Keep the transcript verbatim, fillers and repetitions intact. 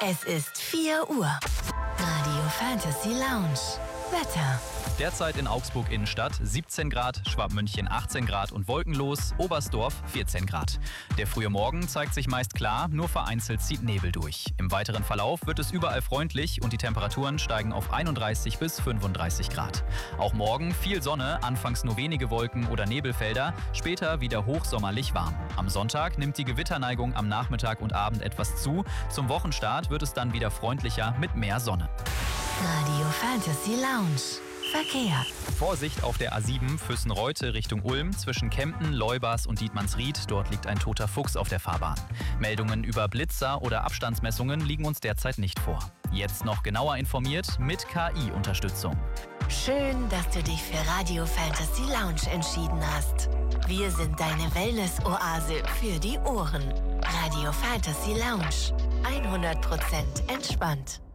Es ist vier Uhr. Radio Fantasy Lounge. Wetter. Derzeit in Augsburg Innenstadt siebzehn Grad, Schwabmünchen achtzehn Grad und wolkenlos, Oberstdorf vierzehn Grad. Der frühe Morgen zeigt sich meist klar, nur vereinzelt zieht Nebel durch. Im weiteren Verlauf wird es überall freundlich und die Temperaturen steigen auf einunddreißig bis fünfunddreißig Grad. Auch morgen viel Sonne, anfangs nur wenige Wolken oder Nebelfelder, später wieder hochsommerlich warm. Am Sonntag nimmt die Gewitterneigung am Nachmittag und Abend etwas zu. Zum Wochenstart wird es dann wieder freundlicher mit mehr Sonne. Radio Fantasy Lounge. Verkehr. Vorsicht auf der A sieben Füssen-Reute Richtung Ulm zwischen Kempten, Leubas und Dietmannsried. Dort liegt ein toter Fuchs auf der Fahrbahn. Meldungen über Blitzer oder Abstandsmessungen liegen uns derzeit nicht vor. Jetzt noch genauer informiert mit K I-Unterstützung. Schön, dass du dich für Radio Fantasy Lounge entschieden hast. Wir sind deine Wellness-Oase für die Ohren. Radio Fantasy Lounge. hundert Prozent entspannt.